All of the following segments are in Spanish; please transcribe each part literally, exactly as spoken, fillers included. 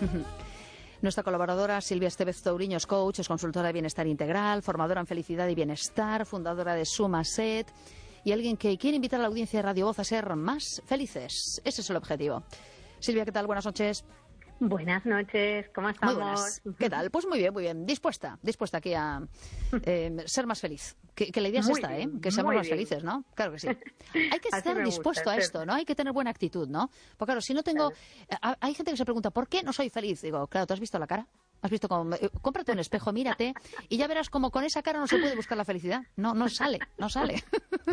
Nuestra colaboradora Silvia Estevez Touriño es coach, es consultora de bienestar integral, formadora en felicidad y bienestar, fundadora de Sumaset y alguien que quiere invitar a la audiencia de Radio Voz a ser más felices. Ese es el objetivo. Silvia, ¿qué tal? Buenas noches. Buenas noches, ¿cómo estamos? Muy buenas. ¿Qué tal? Pues muy bien, muy bien. Dispuesta, dispuesta aquí a eh, ser más feliz. Que, que la idea es muy esta, bien, ¿eh? Que seamos más bien. felices, ¿no? Claro que sí. Hay que estar gusta, dispuesto a ser. esto, ¿no? Hay que tener buena actitud, ¿no? Porque claro, si no tengo... Claro. Hay gente que se pregunta, ¿por qué no soy feliz? Digo, claro, ¿tú has visto la cara? ¿Has visto cómo? Cómprate un espejo, mírate, y ya verás cómo con esa cara no se puede buscar la felicidad. No, no sale, no sale.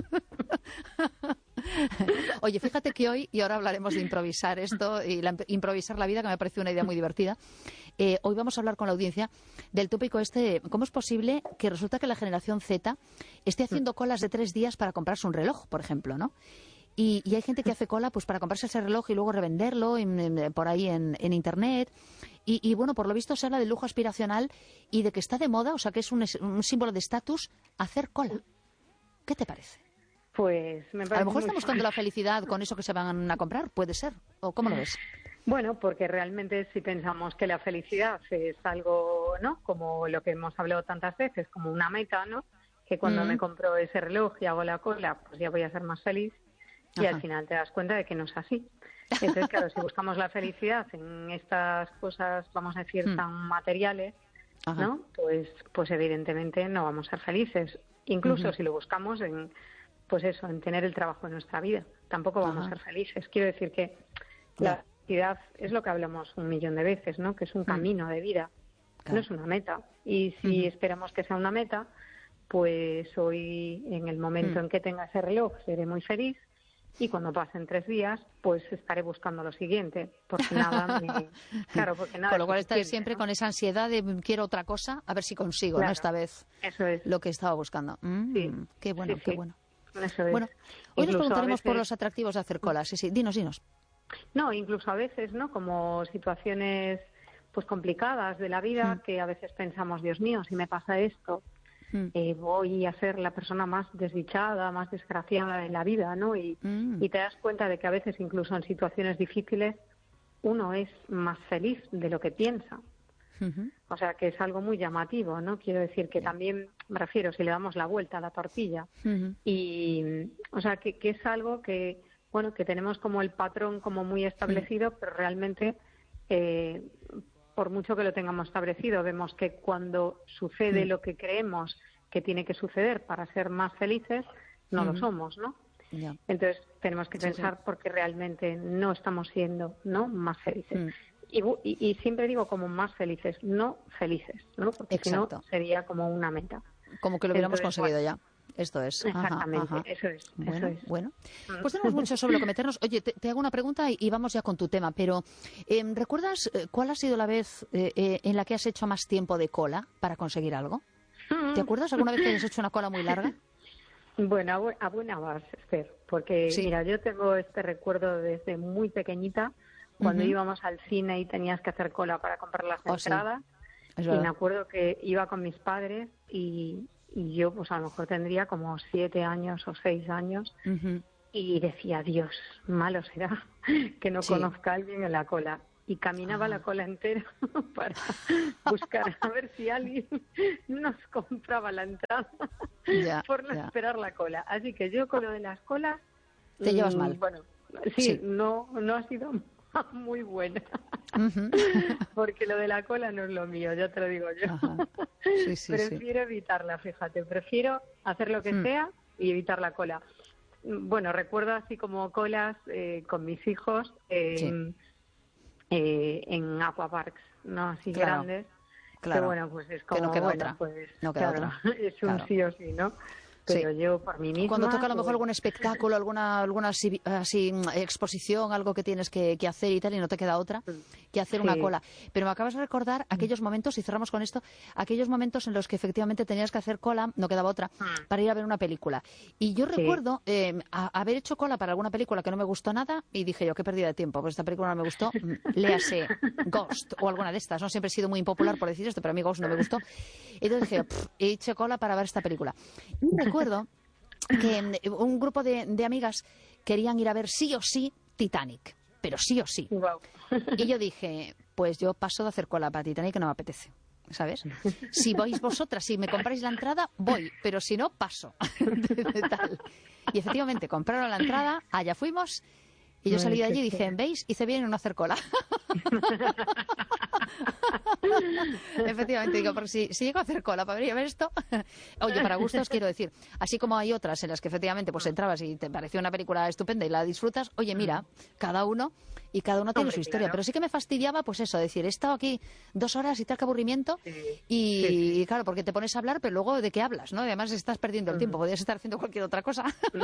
Oye, fíjate que hoy, y ahora hablaremos de improvisar esto, y la, improvisar la vida, que me parece una idea muy divertida. Eh, hoy vamos a hablar con la audiencia del tópico este, ¿cómo es posible que resulta que la generación Z esté haciendo colas de tres días para comprarse un reloj, por ejemplo, ¿no? Y, y hay gente que hace cola pues para comprarse ese reloj y luego revenderlo en, en, por ahí en, en Internet. Y, y bueno, por lo visto se habla del lujo aspiracional y de que está de moda, o sea que es un, un símbolo de estatus, hacer cola. ¿Qué te parece? Pues me parece a lo mejor muy están buscando la felicidad con eso que se van a comprar, puede ser. ¿O cómo lo ves? Bueno, porque realmente si pensamos que la felicidad es algo, ¿no? Como lo que hemos hablado tantas veces, como una meta, ¿no? Que cuando mm. me compro ese reloj y hago la cola, pues ya voy a ser más feliz. Y Ajá. al final te das cuenta de que no es así. Entonces, claro, si buscamos la felicidad en estas cosas, vamos a decir, hmm. tan materiales, Ajá. ¿no? Pues, pues evidentemente no vamos a ser felices. Incluso uh-huh. si lo buscamos en, pues eso, en tener el trabajo en nuestra vida, tampoco vamos Ajá. a ser felices. Quiero decir que yeah. la felicidad es lo que hablamos un millón de veces, ¿no? Que es un hmm. camino de vida, claro. no es una meta. Y si uh-huh. esperamos que sea una meta, pues hoy, en el momento hmm. en que tenga ese reloj, seré muy feliz. Y cuando pasen tres días, pues estaré buscando lo siguiente, porque nada me... Claro, porque nada... Con lo cual estaré siempre ¿no? con esa ansiedad de quiero otra cosa, a ver si consigo, claro, ¿no? Esta vez eso es. Lo que estaba buscando. Mm, sí. Qué bueno, sí, qué sí. bueno. Eso es. Bueno, hoy incluso nos preguntaremos veces... por los atractivos de hacer colas. Sí, sí, dinos, dinos. No, incluso a veces, ¿no? Como situaciones pues complicadas de la vida, mm. que a veces pensamos, Dios mío, si me pasa esto... Mm. Eh, voy a ser la persona más desdichada, más desgraciada de la vida, ¿no? Y, mm. y te das cuenta de que a veces, incluso en situaciones difíciles, uno es más feliz de lo que piensa. Uh-huh. O sea, que es algo muy llamativo, ¿no? Quiero decir que yeah. también, me refiero, si le damos la vuelta a la tortilla. Uh-huh. Y, o sea, que, que es algo que, bueno, que tenemos como el patrón como muy establecido, uh-huh. pero realmente... Eh, por mucho que lo tengamos establecido, vemos que cuando sucede mm. lo que creemos que tiene que suceder para ser más felices, no mm. lo somos, ¿no? Yeah. Entonces tenemos que pensar sí, sí. por qué realmente no estamos siendo, ¿no? más felices. Mm. Y, y, y siempre digo como más felices, no felices, ¿no? Porque si no sería como una meta. Como que lo hubiéramos Entonces, conseguido bueno, ya. Esto es. Exactamente, ajá, ajá. eso es. Bueno, eso es. bueno. Pues tenemos mucho sobre lo que meternos. Oye, te, te hago una pregunta y, y vamos ya con tu tema, pero eh, ¿recuerdas eh, cuál ha sido la vez eh, eh, en la que has hecho más tiempo de cola para conseguir algo? ¿Te acuerdas alguna vez que hayas hecho una cola muy larga? Bueno, a, bu- a buena base, Esther, porque sí. mira, yo tengo este recuerdo desde muy pequeñita, cuando uh-huh. íbamos al cine y tenías que hacer cola para comprar las oh, entradas, sí. y me acuerdo que iba con mis padres y... Y yo, pues a lo mejor tendría como siete años o seis años uh-huh. y decía, Dios, malo será que no sí. conozca a alguien en la cola. Y caminaba ah. la cola entera para buscar a ver si alguien nos compraba la entrada ya, por no ya. esperar la cola. Así que yo con lo de las colas... Te mmm, llevas mal. Bueno, sí, sí, no no ha sido muy buena. Uh-huh. Porque lo de la cola no es lo mío, ya te lo digo yo. Sí, sí, prefiero sí. evitarla, fíjate, prefiero hacer lo que mm. sea y evitar la cola. Bueno, recuerdo así como colas eh, con mis hijos eh, sí. eh, en aquaparks, ¿no? Así claro, grandes. Claro. Que bueno, pues es como, que no queda bueno, otra. pues no queda claro, otra. es un claro. sí o sí, ¿no? Pero sí. yo por mí misma... Cuando toca a lo mejor pues... algún espectáculo, alguna alguna así, así, exposición, algo que tienes que, que hacer y tal, y no te queda otra que hacer sí. una cola. Pero me acabas de recordar aquellos momentos, y cerramos con esto, aquellos momentos en los que efectivamente tenías que hacer cola, no quedaba otra, para ir a ver una película. Y yo sí. recuerdo eh, a, haber hecho cola para alguna película que no me gustó nada, y dije yo, qué pérdida de tiempo, pues esta película no me gustó, léase Ghost o alguna de estas. No siempre he sido muy impopular por decir esto, pero a mí Ghost no me gustó. Entonces dije, he hecho cola para ver esta película. Y recuerdo que un grupo de, de amigas querían ir a ver sí o sí Titanic. pero sí o sí. Wow. Y yo dije, pues yo paso de hacer cola para Titanic, que no me apetece, ¿sabes? Si vais vosotras, si me compráis la entrada, voy, pero si no, paso. Tal. Y efectivamente, compraron la entrada, allá fuimos, y yo salí de allí y dije, ¿veis? Hice bien en no hacer cola. Efectivamente, digo, porque si, si llego a hacer cola para ver esto, oye, para gustos quiero decir, así como hay otras en las que efectivamente pues entrabas y te pareció una película estupenda y la disfrutas, oye, mira, cada uno y cada uno tiene Hombre, su historia, claro. pero sí que me fastidiaba pues eso, decir, he estado aquí dos horas y tal, qué aburrimiento, Sí. y, Sí, sí. y claro, porque te pones a hablar, pero luego de qué hablas, ¿no? Y además estás perdiendo el tiempo, podrías estar haciendo cualquier otra cosa.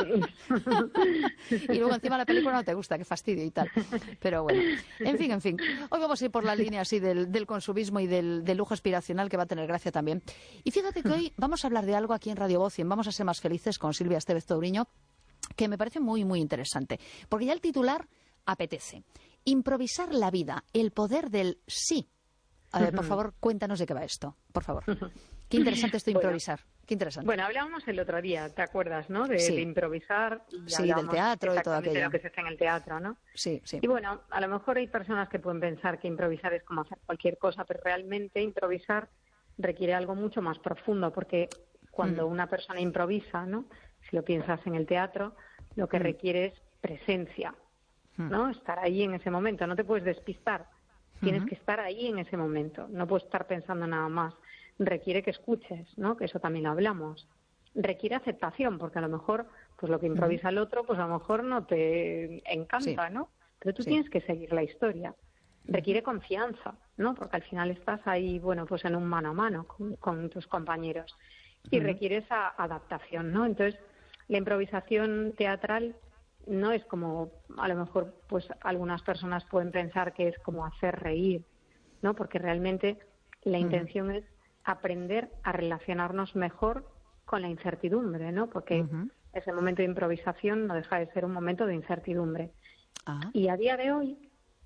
Y luego encima la película no te gusta, qué fastidio y tal. Pero bueno, en fin, en fin. Hoy vamos a ir por la línea así del, del consumismo y del, del lujo aspiracional, que va a tener gracia también. Y fíjate que hoy vamos a hablar de algo aquí en Radio Voz y en Vamos a ser más felices con Silvia Estevez Touriño, que me parece muy, muy interesante. Porque ya el titular apetece. Improvisar la vida, el poder del sí. A ver, por favor, cuéntanos de qué va esto, por favor. Qué interesante esto de Bueno. improvisar. Qué interesante. Bueno, hablábamos el otro día, ¿te acuerdas, no? De, Sí. de improvisar. Y Sí, del hablábamos teatro y todo exactamente aquello. de lo que se hace en el teatro, ¿no? Sí, sí. Y bueno, a lo mejor hay personas que pueden pensar que improvisar es como hacer cualquier cosa, pero realmente improvisar requiere algo mucho más profundo, porque cuando Mm. una persona improvisa, ¿no? Si lo piensas en el teatro, lo que Mm. requiere es presencia, Mm. ¿no? Estar ahí en ese momento, no te puedes despistar. Tienes Ujú. que estar ahí en ese momento, no puedes estar pensando nada más. Requiere que escuches, ¿no? Que eso también lo hablamos. Requiere aceptación, porque a lo mejor pues lo que improvisa el otro, pues a lo mejor no te encanta, Sí. ¿no? Pero tú Sí. tienes que seguir la historia. Requiere confianza, ¿no? Porque al final estás ahí, bueno, pues en un mano a mano con, con tus compañeros. Y Ujú. requiere esa adaptación, ¿no? Entonces, la improvisación teatral no es como, a lo mejor, pues algunas personas pueden pensar que es como hacer reír, ¿no? Porque realmente la Ujú. intención es aprender a relacionarnos mejor con la incertidumbre, ¿no? Porque Ujú. ese momento de improvisación no deja de ser un momento de incertidumbre. Ah. Y a día de hoy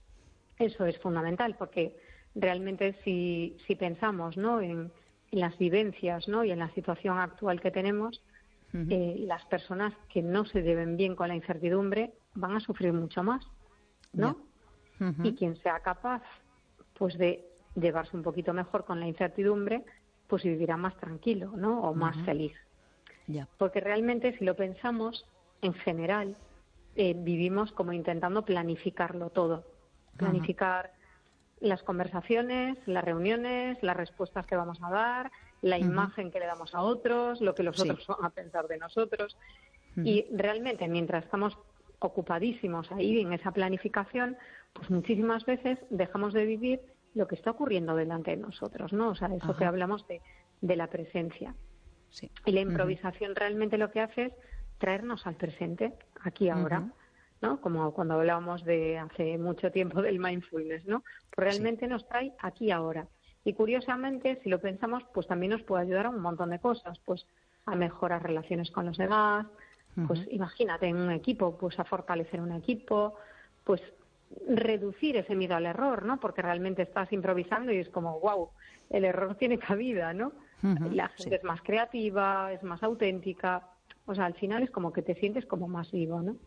eso es fundamental, porque realmente si, si pensamos, ¿no? en, en las vivencias, ¿no? y en la situación actual que tenemos, Ujú. eh, las personas que no se lleven bien con la incertidumbre van a sufrir mucho más, ¿no? Ya. Ujú. Y quien sea capaz, pues, de llevarse un poquito mejor con la incertidumbre, pues vivirá más tranquilo, ¿no? O más Ujú. feliz. Ya. Porque realmente, si lo pensamos, en general, eh, vivimos como intentando planificarlo todo. Planificar las conversaciones, las reuniones, las respuestas que vamos a dar, la Ujú. imagen que le damos a otros, lo que los Sí. otros van a pensar de nosotros. Ujú. Y realmente, mientras estamos ocupadísimos ahí en esa planificación, pues muchísimas veces dejamos de vivir lo que está ocurriendo delante de nosotros, ¿no? O sea, eso Ajá. que hablamos de, de la presencia. Sí. Y la Ujú. improvisación realmente lo que hace es traernos al presente, aquí y ahora, Ujú. ¿no? Como cuando hablábamos de hace mucho tiempo del mindfulness, ¿no? Pues Sí. realmente nos trae aquí y ahora. Y curiosamente, si lo pensamos, pues también nos puede ayudar a un montón de cosas, pues a mejorar relaciones con los demás, pues Ujú. imagínate en un equipo, pues a fortalecer un equipo, pues reducir ese miedo al error, ¿no? Porque realmente estás improvisando y es como, wow, el error tiene cabida, ¿no? Ujú. La gente Sí. es más creativa, es más auténtica, o sea, al final es como que te sientes como más vivo, ¿no?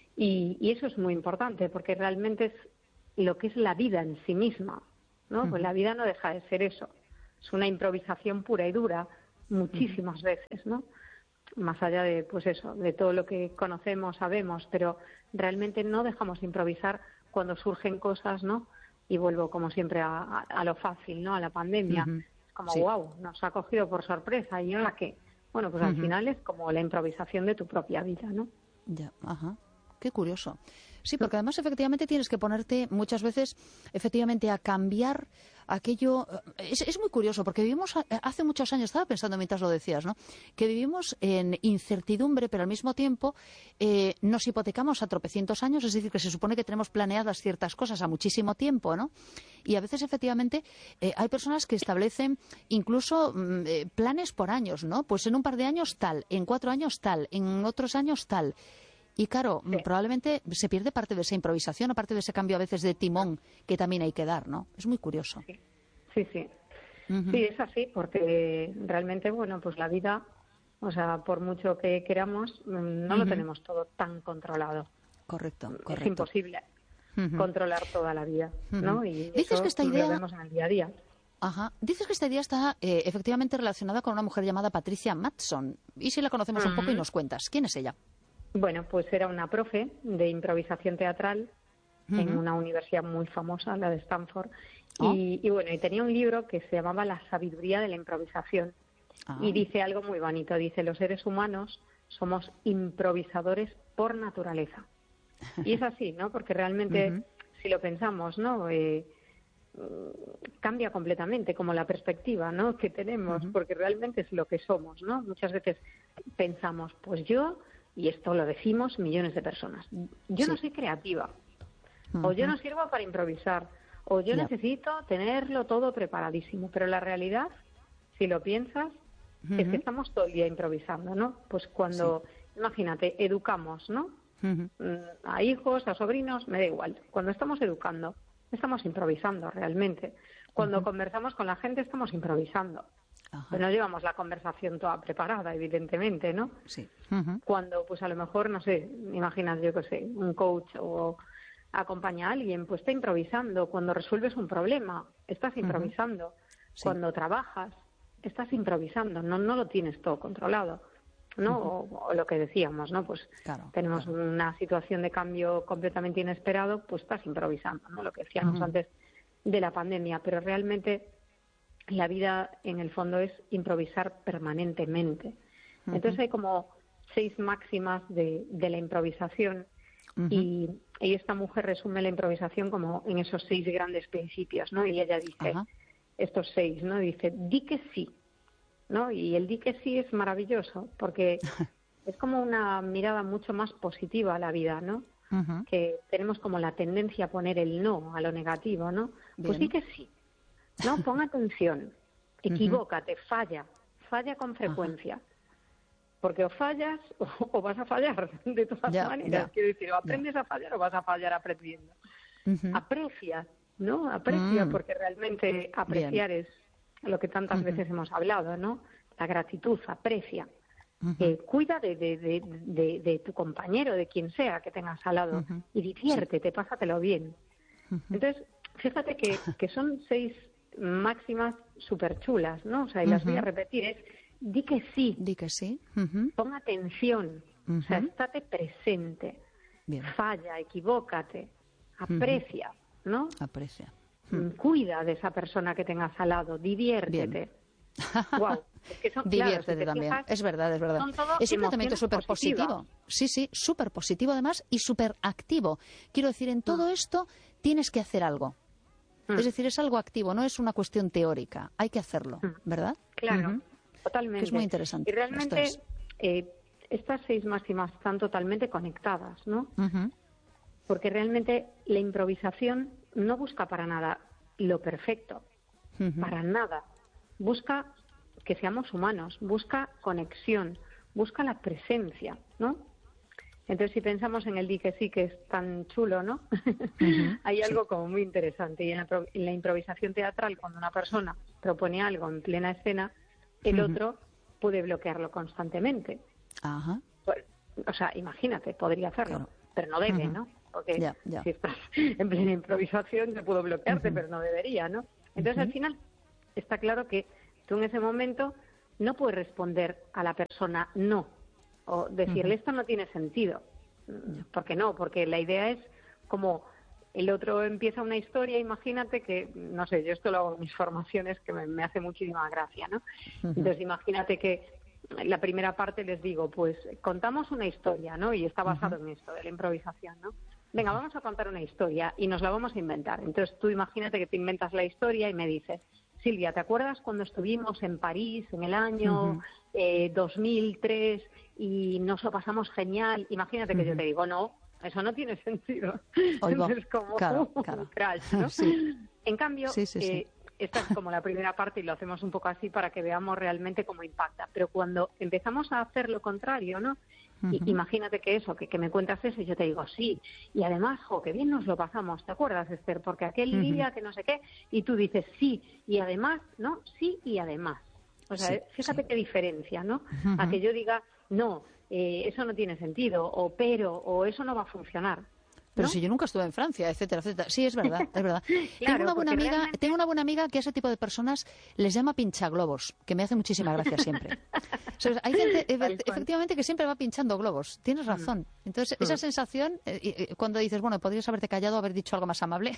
Y, y eso es muy importante porque realmente es lo que es la vida en sí misma, ¿no? Pues Ujú. la vida no deja de ser eso, es una improvisación pura y dura muchísimas veces, ¿no? Más allá de, pues eso, de todo lo que conocemos, sabemos, pero realmente no dejamos de improvisar cuando surgen cosas, ¿no? Y vuelvo, como siempre, a, a- a lo fácil, ¿no? A la pandemia. Ujú. Es como, Sí. wow, nos ha cogido por sorpresa. ¿Y ahora qué? Bueno, pues al Ujú. final es como la improvisación de tu propia vida, ¿no? Ya, ajá. Qué curioso. Sí, porque además efectivamente tienes que ponerte muchas veces efectivamente a cambiar aquello. Es, es muy curioso porque vivimos a- hace muchos años, estaba pensando mientras lo decías, ¿no? Que vivimos en incertidumbre, pero al mismo tiempo eh, nos hipotecamos a tropecientos años, es decir, que se supone que tenemos planeadas ciertas cosas a muchísimo tiempo, ¿no? Y a veces efectivamente eh, hay personas que establecen incluso mm, eh, planes por años, ¿no? Pues en un par de años tal, en cuatro años tal, en otros años tal. Y claro, Sí. probablemente se pierde parte de esa improvisación, aparte de ese cambio a veces de timón que también hay que dar, ¿no? Es muy curioso. Sí, sí, sí. Ujú. Sí, es así, porque realmente, bueno, pues la vida, o sea, por mucho que queramos, mm, no lo Ujú. tenemos todo tan controlado. Correcto, Es correcto. imposible. uh-huh. controlar toda la vida, uh-huh. ¿no? Y dices eso que esta idea lo vemos en el día a día. Ajá. Dices que esta idea está eh, efectivamente relacionada con una mujer llamada Patricia Matson. ¿Y si la conocemos uh-huh. un poco y nos cuentas? ¿Quién es ella? Bueno, pues era una profe de improvisación teatral uh-huh. en una universidad muy famosa, la de Stanford. Oh. Y, y bueno, y tenía un libro que se llamaba La sabiduría de la improvisación. Ah. Y dice algo muy bonito. Dice, los seres humanos somos improvisadores por naturaleza. Y es así, ¿no? Porque realmente, uh-huh. si lo pensamos, ¿no? Eh, cambia completamente como la perspectiva, ¿no? que tenemos, uh-huh. porque realmente es lo que somos, ¿no? Muchas veces pensamos, pues yo, y esto lo decimos millones de personas, yo sí. no soy creativa, uh-huh. o yo no sirvo para improvisar, o yo yep. necesito tenerlo todo preparadísimo, pero la realidad, si lo piensas, uh-huh. es que estamos todo el día improvisando, ¿no? Pues cuando, sí. imagínate, educamos, ¿no? Uh-huh. A hijos, a sobrinos, me da igual, cuando estamos educando, estamos improvisando realmente. Cuando uh-huh. conversamos con la gente estamos improvisando. Uh-huh. Pero no llevamos la conversación toda preparada, evidentemente, ¿no? Sí. Uh-huh. Cuando, pues a lo mejor, no sé, imaginas, yo qué sé, un coach o acompaña a alguien, pues está improvisando. Cuando resuelves un problema, estás improvisando. Uh-huh. Sí. Cuando trabajas, estás improvisando. No, no lo tienes todo controlado, ¿no? Uh-huh. o, o lo que decíamos, ¿no? Pues claro, tenemos claro. una situación de cambio completamente inesperado, pues estás improvisando, ¿no? Lo que decíamos uh-huh. antes de la pandemia, pero realmente la vida en el fondo es improvisar permanentemente. Uh-huh. Entonces hay como seis máximas de, de la improvisación uh-huh. y, y esta mujer resume la improvisación como en esos seis grandes principios, ¿no? Y ella dice, uh-huh. estos seis, ¿no? Dice, di que sí. ¿no? Y el di que sí es maravilloso porque es como una mirada mucho más positiva a la vida, ¿no? Uh-huh. Que tenemos como la tendencia a poner el no a lo negativo, ¿no? Bien. Pues di que sí, ¿no? Pon atención, equivócate, uh-huh. falla, falla con frecuencia. Uh-huh. Porque o fallas o, o vas a fallar de todas ya, maneras. Ya. Quiero decir, o aprendes ya. a fallar o vas a fallar aprendiendo. Uh-huh. Aprecia, ¿no? Aprecia, uh-huh. porque realmente apreciar Bien. es lo que tantas uh-huh. veces hemos hablado, ¿no? La gratitud, aprecia. Uh-huh. Eh, cuida de, de, de, de, de tu compañero, de quien sea que tengas al lado, uh-huh. y diviértete, sí. pásatelo bien. Uh-huh. Entonces, fíjate que, que son seis máximas súper chulas, ¿no? O sea, y uh-huh. las voy a repetir, es di que sí. Di que sí. Uh-huh. Pon atención. Uh-huh. O sea, estate presente. Bien. Falla, equivócate. Aprecia, uh-huh. ¿no? Aprecia. Cuida de esa persona que tengas al lado, diviértete. Wow. Es que son, diviértete claro, si también. fijas, es verdad, es verdad. Es un planteamiento súper positivo. Sí, sí, súper positivo además y súper activo. Quiero decir, en todo mm. esto tienes que hacer algo. Mm. Es decir, es algo activo, no es una cuestión teórica. Hay que hacerlo, ¿verdad? Claro, uh-huh. totalmente. Que es muy interesante. Y realmente es. eh, estas seis máximas están totalmente conectadas, ¿no? Uh-huh. Porque realmente la improvisación no busca para nada lo perfecto, uh-huh. para nada. Busca que seamos humanos, busca conexión, busca la presencia, ¿no? Entonces, si pensamos en el di que sí, que es tan chulo, ¿no? Uh-huh. Hay algo sí. como muy interesante. Y en la, en la improvisación teatral, cuando una persona propone algo en plena escena, el uh-huh. otro puede bloquearlo constantemente. Uh-huh. Pues, o sea, imagínate, podría hacerlo, claro. pero no debe, uh-huh. ¿no? Porque yeah, yeah. si estás en plena improvisación, yo puedo bloquearte, uh-huh. pero no debería, ¿no? Entonces, uh-huh. al final, está claro que tú en ese momento no puedes responder a la persona no, o decirle uh-huh. esto no tiene sentido. ¿Por qué no? Porque la idea es como el otro empieza una historia, imagínate que, no sé, yo esto lo hago en mis formaciones, que me, me hace muchísima gracia, ¿no? Uh-huh. Entonces, imagínate que la primera parte les digo, pues contamos una historia, ¿no? Y está basado uh-huh. en esto, de la improvisación, ¿no? Venga, vamos a contar una historia y nos la vamos a inventar. Entonces tú imagínate que te inventas la historia y me dices, Silvia, ¿te acuerdas cuando estuvimos en París en el año uh-huh. eh, dos mil tres y nos lo pasamos genial? Imagínate uh-huh. que yo te digo, no, eso no tiene sentido. Entonces, como claro, un claro. crash, ¿no? Sí. En cambio, sí, sí, sí. Eh, esta es como la primera parte y lo hacemos un poco así para que veamos realmente cómo impacta. Pero cuando empezamos a hacer lo contrario, ¿no? Uh-huh. Y, imagínate que eso, que, que me cuentas eso y yo te digo, sí, y además, jo, que bien nos lo pasamos, ¿te acuerdas, Esther? Porque aquel uh-huh. día que no sé qué, y tú dices, sí, y además, ¿no? Sí y además. O sea, sí, fíjate sí. qué diferencia, ¿no? Uh-huh. A que yo diga, no, eh, eso no tiene sentido, o pero, o eso no va a funcionar. Pero si yo nunca estuve en Francia, etcétera, etcétera. Sí, es verdad, es verdad. Claro, tengo una buena amiga, realmente... tengo una buena amiga que a ese tipo de personas les llama pinchaglobos, que me hace muchísima gracia siempre. O sea, hay gente, e- efectivamente, que siempre va pinchando globos. Tienes razón. Entonces, esa sensación, eh, cuando dices, bueno, podrías haberte callado, haber dicho algo más amable.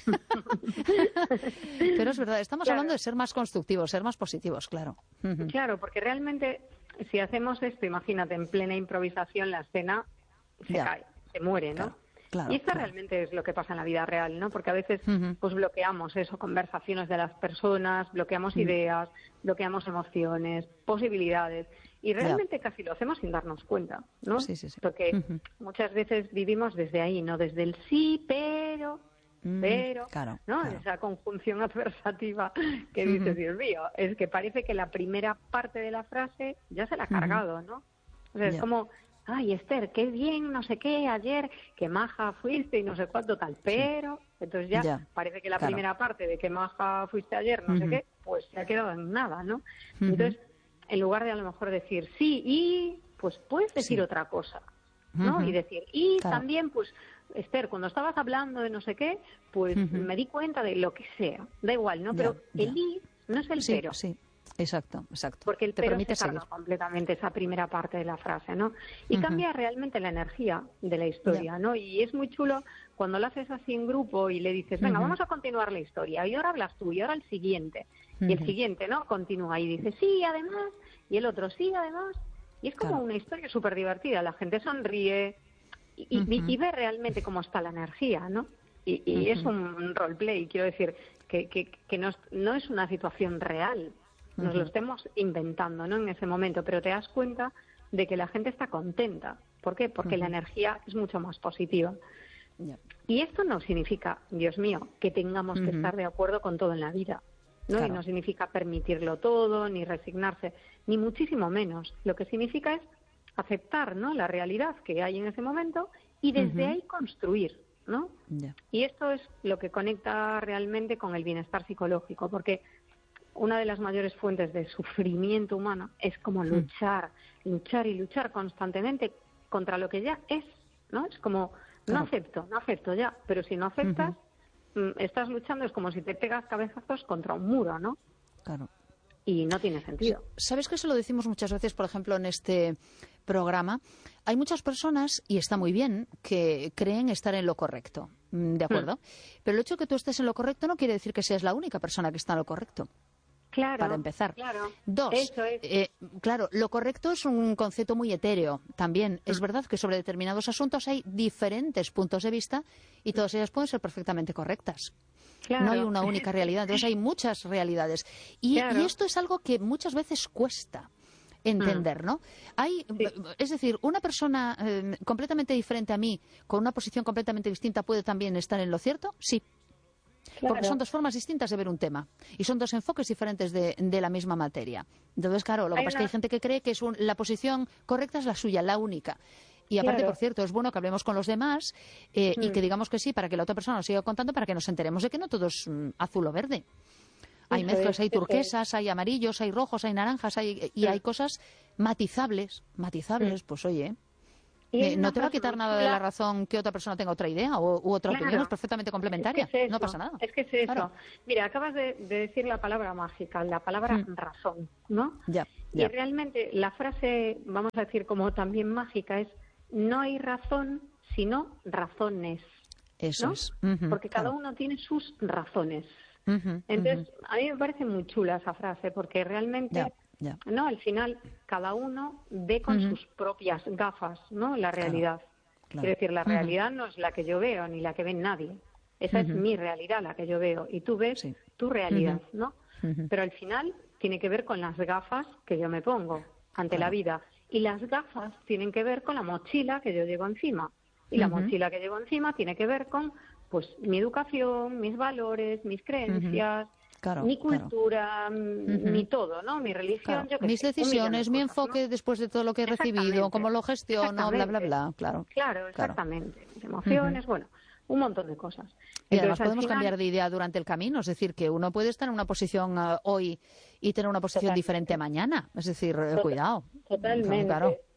Pero es verdad, estamos claro. hablando de ser más constructivos, ser más positivos, claro. Claro, porque realmente, si hacemos esto, imagínate, en plena improvisación, la escena se Ya. cae, se muere, ¿no? Claro. Claro, y esto claro. realmente es lo que pasa en la vida real, ¿no? Porque a veces Uh-huh. pues bloqueamos eso, conversaciones de las personas, bloqueamos Uh-huh. ideas, bloqueamos emociones, posibilidades. Y realmente yeah. casi lo hacemos sin darnos cuenta, ¿no? Sí, sí, sí. Porque uh-huh. muchas veces vivimos desde ahí, ¿no? Desde el sí, pero, uh-huh. pero, claro, ¿no? Claro. Esa conjunción adversativa que dices, uh-huh. Dios mío, es que parece que la primera parte de la frase ya se la ha cargado, uh-huh. ¿no? O sea, yeah. es como... Ay, Esther, qué bien, no sé qué, ayer, qué maja fuiste y no sé cuánto tal, pero... Sí. Entonces ya, ya parece que la claro. primera parte de qué maja fuiste ayer, no uh-huh. sé qué, pues se ha quedado en nada, ¿no? Uh-huh. Entonces, en lugar de a lo mejor decir sí y, pues puedes decir sí. otra cosa, ¿no? Uh-huh. Y decir, y claro. también, pues, Esther, cuando estabas hablando de no sé qué, pues uh-huh. me di cuenta de lo que sea, da igual, ¿no? Pero ya, el ya. y no es el sí, pero. Sí. Exacto, exacto. Porque el Te pero permite se carga seguir. completamente esa primera parte de la frase, ¿no? Y uh-huh. cambia realmente la energía de la historia, yeah. ¿no? Y es muy chulo cuando lo haces así en grupo y le dices, venga, uh-huh. vamos a continuar la historia, y ahora hablas tú, y ahora el siguiente. Uh-huh. Y el siguiente, ¿no? Continúa y dice, sí, además, y el otro, sí, además. Y es como claro. una historia súper divertida, la gente sonríe y, y, uh-huh. y ve realmente cómo está la energía, ¿no? Y, y uh-huh. es un roleplay, quiero decir, que, que, que no, es, no es una situación real. Nos lo estemos inventando, ¿no? En ese momento, pero te das cuenta de que la gente está contenta. ¿Por qué? Porque uh-huh. la energía es mucho más positiva. Yeah. Y esto no significa, Dios mío, que tengamos uh-huh. que estar de acuerdo con todo en la vida, ¿no? Claro. Y no significa permitirlo todo, ni resignarse, ni muchísimo menos. Lo que significa es aceptar, ¿no? La realidad que hay en ese momento y desde uh-huh. ahí construir, ¿no? Yeah. Y esto es lo que conecta realmente con el bienestar psicológico, porque una de las mayores fuentes de sufrimiento humano es como luchar, mm. luchar y luchar constantemente contra lo que ya es, ¿no? Es como, claro. no acepto, no acepto ya, pero si no aceptas, uh-huh. estás luchando, es como si te pegas cabezazos contra un muro, ¿no? Claro. Y no tiene sentido. ¿Sabes que eso lo decimos muchas veces, por ejemplo, en este programa? Hay muchas personas, y está muy bien, que creen estar en lo correcto, ¿de acuerdo? Mm. Pero el hecho de que tú estés en lo correcto no quiere decir que seas la única persona que está en lo correcto. Claro, para empezar. Claro, Dos, eso es. eh, claro, lo correcto es un concepto muy etéreo también. Mm. Es verdad que sobre determinados asuntos hay diferentes puntos de vista y todas ellas pueden ser perfectamente correctas. Claro. No hay una única realidad, entonces hay muchas realidades. Y, claro. y esto es algo que muchas veces cuesta entender, ¿no? Hay, sí. Es decir, una persona eh, completamente diferente a mí, con una posición completamente distinta, ¿puede también estar en lo cierto? Sí. Claro. Porque son dos formas distintas de ver un tema y son dos enfoques diferentes de, de la misma materia. Entonces, claro, lo que hay pasa una... es que hay gente que cree que es un, la posición correcta es la suya, la única. Y aparte, claro. por cierto, es bueno que hablemos con los demás eh, mm. y que digamos que sí para que la otra persona nos siga contando, para que nos enteremos de que no todo es mm, azul o verde. Hay eso mezclas, es, hay turquesas, es. hay amarillos, hay rojos, hay naranjas, hay, y sí. hay cosas matizables, matizables, mm. pues oye... Eh, no te va a quitar nada de la razón que otra persona tenga otra idea o u otra claro. opinión, es perfectamente complementaria, es que es no pasa nada. Es que es eso. Claro. Mira, acabas de, de decir la palabra mágica, la palabra mm. razón, ¿no? Ya, y ya. realmente la frase, vamos a decir como también mágica, es no hay razón, sino razones. Eso ¿no? es. Uh-huh, porque cada claro. uno tiene sus razones. Uh-huh, Entonces, uh-huh. a mí me parece muy chula esa frase, porque realmente... Ya. Ya. No, al final cada uno ve con uh-huh. sus propias gafas, ¿no? La realidad. Claro, claro. Quiero decir, la realidad uh-huh. no es la que yo veo ni la que ve nadie. Esa uh-huh. es mi realidad, la que yo veo. Y tú ves sí. tu realidad, uh-huh. ¿no? Uh-huh. Pero al final tiene que ver con las gafas que yo me pongo ante claro. la vida. Y las gafas tienen que ver con la mochila que yo llevo encima. Y uh-huh. la mochila que llevo encima tiene que ver con, pues, mi educación, mis valores, mis creencias... Uh-huh. Claro, mi cultura, claro. uh-huh. mi todo, ¿no? Mi religión, claro. yo que mis sé, decisiones, mi cosas, enfoque ¿no? después de todo lo que he recibido, cómo lo gestiono, bla, bla, bla, claro. Claro, exactamente. Claro. Emociones, uh-huh. bueno, un montón de cosas. Y Entonces, además podemos final... cambiar de idea durante el camino, es decir, que uno puede estar en una posición uh, hoy y tener una posición Totalmente. diferente mañana, es decir, Total, cuidado. Totalmente. Claro.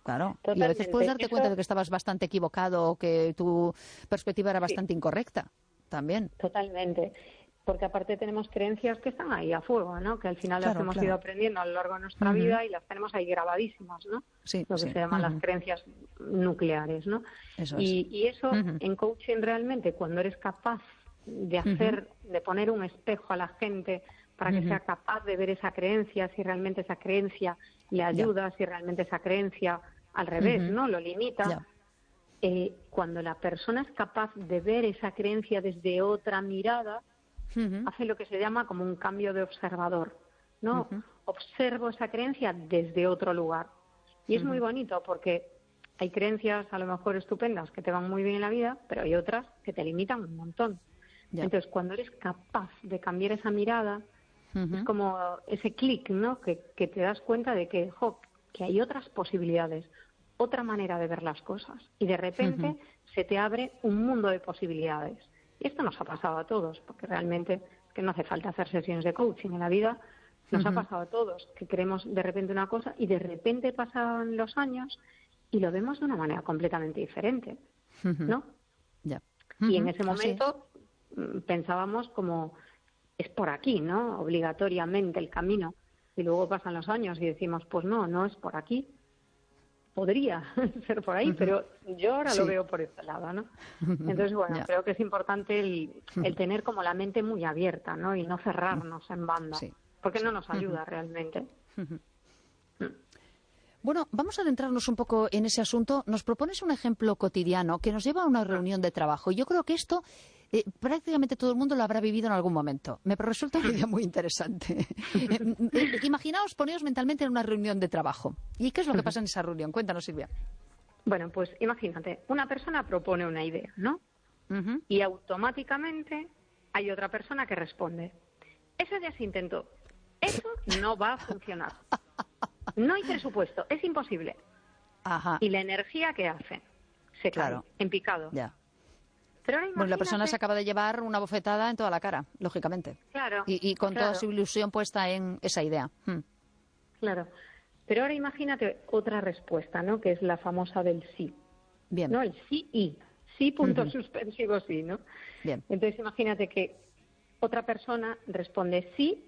Claro, Totalmente. y a veces puedes darte Eso... cuenta de que estabas bastante equivocado o que tu perspectiva era bastante sí. incorrecta también. Totalmente, porque aparte tenemos creencias que están ahí a fuego, ¿no? Que al final claro, las hemos claro. ido aprendiendo a lo largo de nuestra uh-huh. vida y las tenemos ahí grabadísimas, ¿no? Sí, lo que sí. se llaman uh-huh. las creencias nucleares, ¿no? Eso y, es. y eso uh-huh. en coaching realmente, cuando eres capaz de hacer, uh-huh. de poner un espejo a la gente para que uh-huh. sea capaz de ver esa creencia, si realmente esa creencia le ayuda, yeah. si realmente esa creencia al revés, uh-huh. ¿no? Lo limita. Yeah. Eh, cuando la persona es capaz de ver esa creencia desde otra mirada, uh-huh. hace lo que se llama como un cambio de observador, ¿no? Uh-huh. Observo esa creencia desde otro lugar. Y uh-huh. es muy bonito porque hay creencias a lo mejor estupendas que te van muy bien en la vida, pero hay otras que te limitan un montón. Yeah. Entonces, cuando eres capaz de cambiar esa mirada, uh-huh. es como ese clic, ¿no? Que, que te das cuenta de que, jo, que hay otras posibilidades, otra manera de ver las cosas. Y de repente uh-huh. se te abre un mundo de posibilidades. Y esto nos ha pasado a todos, porque realmente es que no hace falta hacer sesiones de coaching en la vida. Nos uh-huh. ha pasado a todos, que queremos de repente una cosa y de repente pasan los años y lo vemos de una manera completamente diferente, uh-huh. ¿no? Yeah. Uh-huh. Y en ese momento uh-huh. pensábamos como, es por aquí, ¿no? Obligatoriamente el camino. Y luego pasan los años y decimos, pues no, no es por aquí. Podría ser por ahí, uh-huh. pero yo ahora sí. lo veo por este lado, ¿no? Entonces, bueno, yeah. creo que es importante el, el tener como la mente muy abierta, ¿no? Y no cerrarnos en banda, sí. porque sí. no nos ayuda uh-huh. realmente. Uh-huh. Bueno, vamos a adentrarnos un poco en ese asunto. Nos propones un ejemplo cotidiano que nos lleva a una reunión de trabajo. Yo creo que esto eh, prácticamente todo el mundo lo habrá vivido en algún momento. Me resulta una idea muy interesante. eh, eh, imaginaos, poneos mentalmente en una reunión de trabajo. ¿Y qué es lo que pasa en esa reunión? Cuéntanos, Silvia. Bueno, pues imagínate, una persona propone una idea, ¿no? Uh-huh. Y automáticamente hay otra persona que responde. Eso ya se intentó. Eso no va a funcionar. No hay presupuesto, es imposible. Ajá. Y la energía que hace se claro. cae en picado. Ya. Pero ahora imagínate... Bueno, la persona se acaba de llevar una bofetada en toda la cara, lógicamente. Claro. Y, y con claro. toda su ilusión puesta en esa idea. Hmm. Claro. Pero ahora imagínate otra respuesta, ¿no? Que es la famosa del sí. Bien. ¿No? El sí y. Sí, punto uh-huh. suspensivo, sí, ¿no? Bien. Entonces imagínate que otra persona responde sí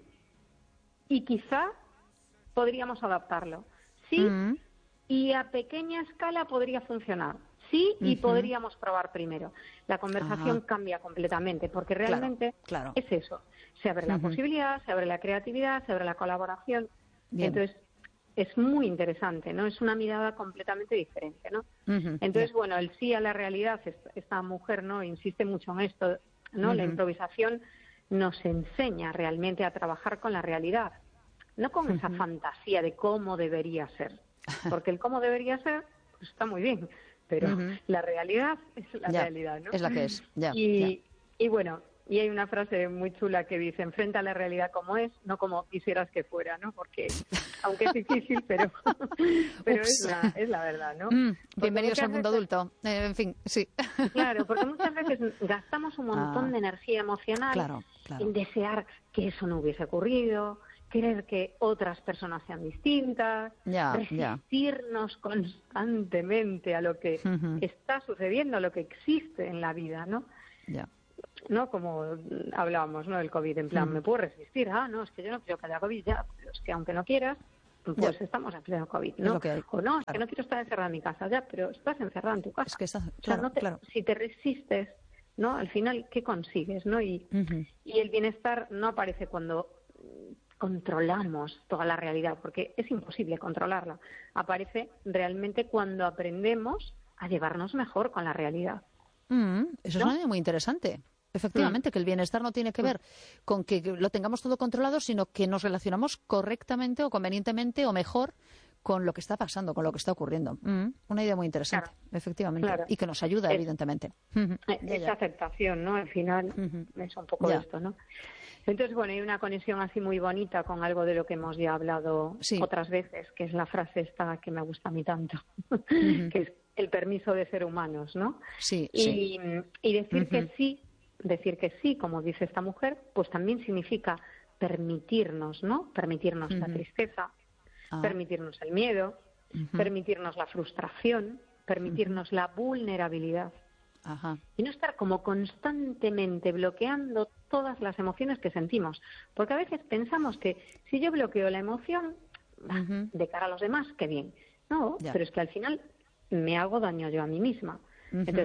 y quizá podríamos adaptarlo. Sí, uh-huh. y a pequeña escala podría funcionar. Sí, y uh-huh. podríamos probar primero. La conversación uh-huh. cambia completamente, porque realmente claro, claro. es eso. Se abre la uh-huh. posibilidad, se abre la creatividad, se abre la colaboración. Bien. Entonces, es muy interesante, ¿no? Es una mirada completamente diferente, ¿no? Uh-huh. Entonces, yeah. bueno, el sí a la realidad, esta mujer, ¿no? Insiste mucho en esto, ¿no? Uh-huh. La improvisación nos enseña realmente a trabajar con la realidad. No con uh-huh. esa fantasía de cómo debería ser, porque el cómo debería ser pues está muy bien, pero uh-huh. la realidad es la ya, realidad, ¿no? Es la que es, ya. Y, ya. y bueno, y hay una frase muy chula que dice, enfrenta la realidad como es, no como quisieras que fuera, ¿no? Porque, aunque es difícil, pero, pero es, la, es la verdad, ¿no? Mm, bienvenidos al mundo veces, adulto, eh, en fin, sí. Claro, porque muchas veces gastamos un montón ah, de energía emocional claro, claro. en desear que eso no hubiese ocurrido, querer que otras personas sean distintas, ya, resistirnos ya. constantemente a lo que uh-huh. está sucediendo, a lo que existe en la vida, ¿no? Ya. ¿No? Como hablábamos, ¿no? Del COVID, en plan, uh-huh. ¿me puedo resistir? Ah, no, es que yo no quiero que haya COVID, ya, pero es que aunque no quieras, pues ya. estamos en pleno COVID, ¿no? Es o no, es claro. que no quiero estar encerrada en mi casa, ya, pero estás encerrada en tu casa. Es que está, claro, o sea, no te, claro. si te resistes, ¿no? Al final, ¿qué consigues, no? Y, uh-huh. y el bienestar no aparece cuando controlamos toda la realidad, porque es imposible controlarla. Aparece realmente cuando aprendemos a llevarnos mejor con la realidad. Mm, eso ¿no? es una idea muy interesante. Efectivamente, mm. que el bienestar no tiene que ver con que lo tengamos todo controlado, sino que nos relacionamos correctamente o convenientemente o mejor con lo que está pasando, con lo que está ocurriendo. Mm, una idea muy interesante, claro. efectivamente. Claro. Y que nos ayuda, es, evidentemente. Esa aceptación, ¿no? Al final uh-huh. es un poco ya. esto, ¿no? Entonces, bueno, hay una conexión así muy bonita con algo de lo que hemos ya hablado sí. otras veces, que es la frase esta que me gusta a mí tanto, uh-huh. que es el permiso de ser humanos, ¿no? Sí, y, sí. y decir uh-huh. que sí, decir que sí, como dice esta mujer, pues también significa permitirnos, ¿no? Permitirnos uh-huh. la tristeza, ah. permitirnos el miedo, uh-huh. permitirnos la frustración, permitirnos uh-huh. la vulnerabilidad. Ajá. Y no estar como constantemente bloqueando todas las emociones que sentimos. Porque a veces pensamos que si yo bloqueo la emoción, uh-huh. de cara a los demás, qué bien. No, ya. Pero es que al final me hago daño yo a mí misma. Uh-huh. Entonces,